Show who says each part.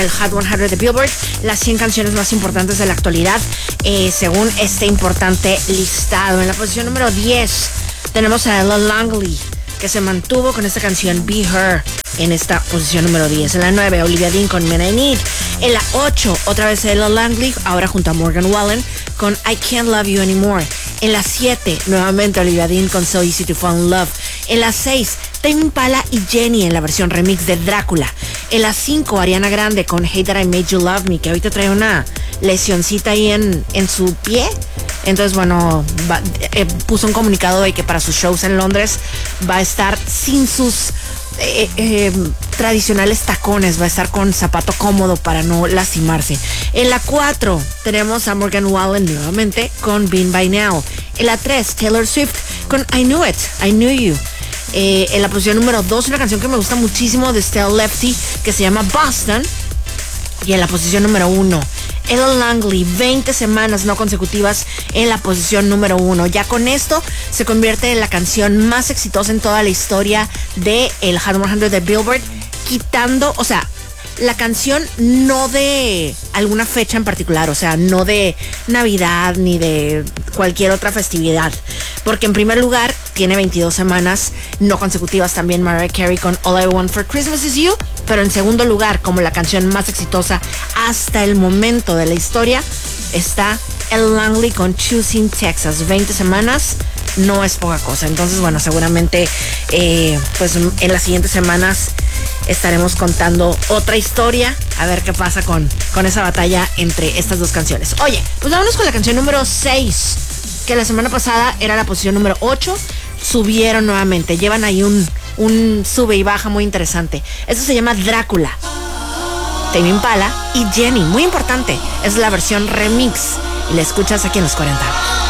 Speaker 1: el Hot 100 de Billboard, las 100 canciones más importantes de la actualidad, según este importante listado. En la posición número 10 tenemos a Ella Langley, que se mantuvo con esta canción Be Her en esta posición número 10. En la 9, Olivia Dean con Men I Need. En la 8, otra vez Ella Langley, ahora junto a Morgan Wallen con I Can't Love You Anymore. En la 7, nuevamente Olivia Dean con So Easy to Fall in Love. En la 6, Tame Impala y Jenny en la versión remix de Drácula. En la 5, Ariana Grande con Hate That I Made You Love Me, que ahorita trae una lesioncita ahí en su pie. Entonces, bueno, puso un comunicado de que para sus shows en Londres va a estar sin sus tradicionales tacones, va a estar con zapato cómodo para no lastimarse. En la 4 tenemos a Morgan Wallen nuevamente con Been By Now. En la 3, Taylor Swift con I Knew It, I Knew You. En la posición número 2, una canción que me gusta muchísimo de Stella Lefty, que se llama Boston. Y en la posición número 1, Ella Langley, 20 semanas no consecutivas en la posición número 1. Ya con esto se convierte en la canción más exitosa en toda la historia de el Hot 100 de Billboard, quitando, o sea, la canción no de alguna fecha en particular, o sea, no de Navidad ni de cualquier otra festividad, porque en primer lugar tiene 22 semanas no consecutivas también Mariah Carey con All I Want for Christmas Is You, pero en segundo lugar, como la canción más exitosa hasta el momento de la historia, está Ella Langley con Choosing Texas. 20 semanas no es poca cosa. Entonces, bueno, seguramente pues en las siguientes semanas estaremos contando otra historia, a ver qué pasa con esa batalla entre estas dos canciones. Oye, pues vámonos con la canción número 6, que la semana pasada era la posición número 8. Subieron nuevamente, llevan ahí un sube y baja muy interesante. Esto se llama Drácula. Tame Impala y Jenny, muy importante, es la versión remix y la escuchas aquí en Los 40.